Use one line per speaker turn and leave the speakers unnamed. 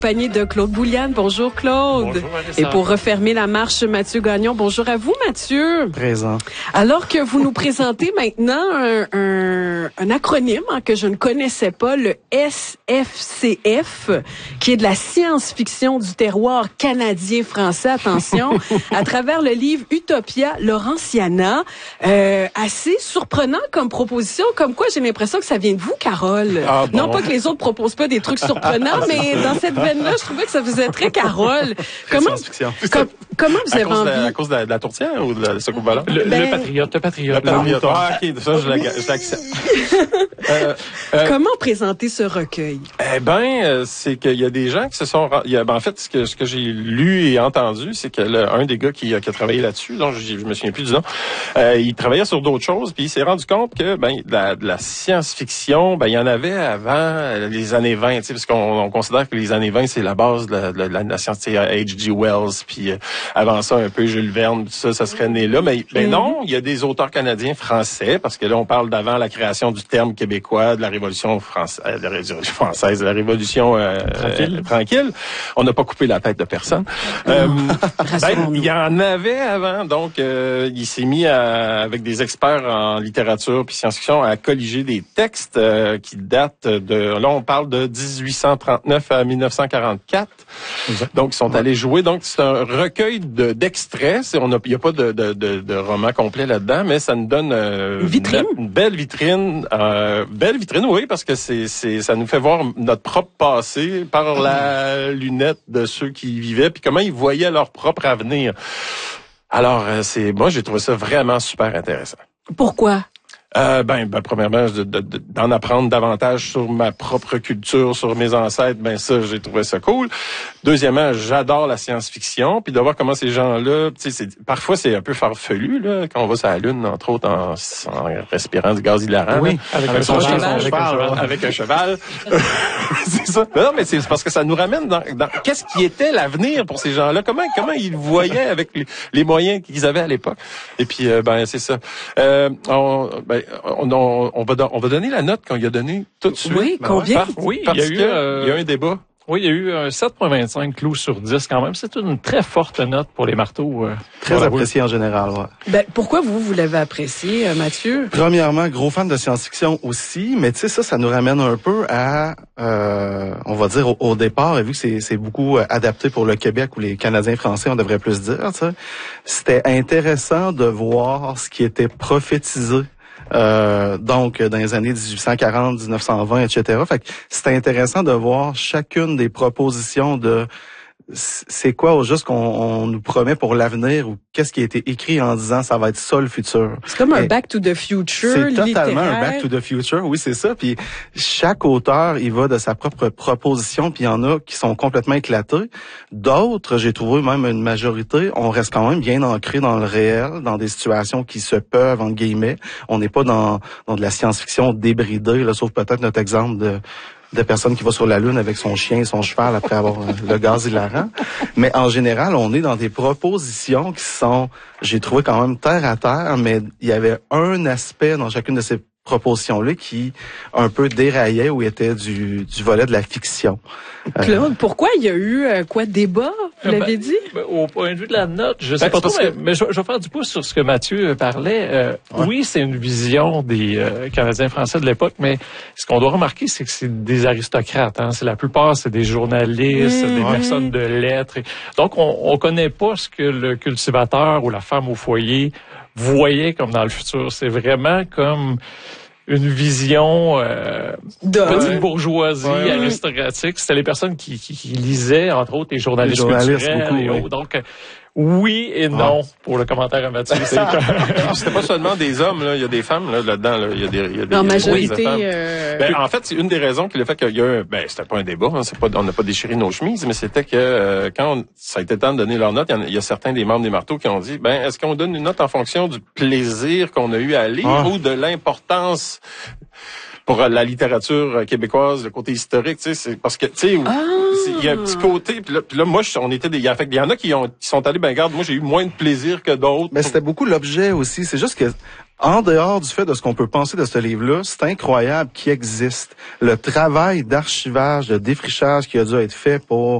Compagnie de Claude Bouliane. Bonjour Claude.
Bonjour Vanessa.
Et pour refermer la marche, Mathieu Gagnon. Bonjour à vous Mathieu.
Présent.
Alors que vous nous présentez maintenant un acronyme que je ne connaissais pas, le SFCF, qui est de la science-fiction du terroir canadien-français, attention, à travers le livre Utopia Laurentiana. Assez surprenant comme proposition, comme quoi j'ai l'impression que ça vient de vous, Carole.
Ah bon.
Non pas que les autres proposent pas des trucs surprenants, mais dans cette veine-là, je trouvais que ça faisait très Carole. Comment vous avez envie?
À cause de la tourtière ou de la soucoupe volant?
Le patriote.
Ah, ok, ça, je l'accepte.
Comment présenter ce recueil?
C'est qu'il y a des gens qui se sont... en fait, ce que j'ai lu et entendu, c'est que un des gars qui a travaillé là-dessus, dont je me souviens plus du nom, il travaillait sur d'autres choses, puis il s'est rendu compte que de la science-fiction, il y en avait avant les années 20, parce qu'on considère que les années 20, c'est la base de la science, H.G. Wells, puis avant ça, un peu Jules Verne, tout ça serait né là. Mais non, il y a des auteurs canadiens français, parce que là, on parle d'avant la création du terme québécois, de la Révolution française, de la Révolution tranquille. On n'a pas coupé la tête de personne. Il y en avait avant, donc il s'est mis avec des experts en littérature puis science-fiction à colliger des textes qui datent de... Là, on parle de 1839 à 1944. Exact. Donc, ils sont allés jouer. Donc, c'est un recueil d'extraits. Il n'y a pas de roman complet là-dedans, mais ça nous donne une belle vitrine. Belle vitrine, oui, parce que ça nous fait voir notre propre passé par la lunette de ceux qui y vivaient, puis comment ils voyaient leur propre avenir. Alors, moi, j'ai trouvé ça vraiment super intéressant.
Pourquoi?
Premièrement, d'en apprendre davantage sur ma propre culture, sur mes ancêtres, ça, j'ai trouvé ça cool. Deuxièmement, j'adore la science-fiction, puis de voir comment ces gens-là, parfois c'est un peu farfelu, là, quand on va sur la Lune, entre autres, en respirant du gaz hilarant.
Oui,
avec un cheval. C'est ça. Non, mais c'est parce que ça nous ramène dans qu'est-ce qui était l'avenir pour ces gens-là, comment ils voyaient avec les moyens qu'ils avaient à l'époque. Et puis, c'est ça. On va donner la note qu'on lui a donnée tout de suite.
Oui, combien?
Parce qu'il y a un débat.
Oui, il y a eu un 7,25 clous sur 10 quand même. C'est une très forte note pour les marteaux.
Très apprécié en général, ouais.
Pourquoi vous l'avez apprécié, Mathieu?
Premièrement, gros fan de science-fiction aussi, mais tu sais, ça nous ramène un peu à, on va dire, au départ, et vu que c'est beaucoup adapté pour le Québec ou les Canadiens français, on devrait plus dire, tu sais, c'était intéressant de voir ce qui était prophétisé. Donc, dans les années 1840, 1920, etc. Fait que c'était intéressant de voir chacune des propositions de c'est quoi au juste qu'on nous promet pour l'avenir ou qu'est-ce qui a été écrit en disant ça va être ça le futur.
C'est comme un Back to the Future littéraire.
C'est totalement un Back to the Future, oui, c'est ça. Puis chaque auteur, il va de sa propre proposition, puis il y en a qui sont complètement éclatés. D'autres, j'ai trouvé même une majorité, on reste quand même bien ancré dans le réel, dans des situations qui se peuvent, entre guillemets. On n'est pas dans de la science-fiction débridée, là, sauf peut-être notre exemple de personne qui va sur la Lune avec son chien et son cheval après avoir le gaz hilarant. Mais en général, on est dans des propositions qui sont, j'ai trouvé quand même terre à terre, mais il y avait un aspect dans chacune de ces propositions-là qui un peu déraillait ou était du volet de la fiction.
Claude, pourquoi il y a eu débat, vous l'avez dit?
Au point de vue de la note, je sais pas trop, mais je vais faire du pouce sur ce que Mathieu parlait. Oui, c'est une vision des Canadiens français de l'époque, mais ce qu'on doit remarquer, c'est que c'est des aristocrates. C'est la plupart, c'est des journalistes, des personnes de lettres. Donc, on connaît pas ce que le cultivateur ou la femme au foyer voyait comme dans le futur. C'est vraiment comme une vision petite bourgeoisie aristocratique. C'était les personnes qui lisaient, entre autres, les journalistes culturels beaucoup, et autres. Donc, oui et non pour le commentaire à Mathieu.
C'était pas seulement des hommes, là. Il y a des femmes là-dedans. Là. Il y a des
en majorité.
En fait, c'est une des raisons qui le fait qu'il y a c'était pas un débat. On n'a pas déchiré nos chemises, mais c'était que quand ça a été temps de donner leur note, il y a certains des membres des marteaux qui ont dit, est-ce qu'on donne une note en fonction du plaisir qu'on a eu à lire ou de l'importance pour la littérature québécoise, le côté historique, tu sais, c'est parce que, tu sais, il y a un petit côté, puis là moi, il y en a qui sont allés, garde, moi j'ai eu moins de plaisir que d'autres.
Mais c'était beaucoup l'objet aussi, c'est juste que En dehors du fait de ce qu'on peut penser de ce livre-là, c'est incroyable qu'il existe. Le travail d'archivage, de défrichage qui a dû être fait pour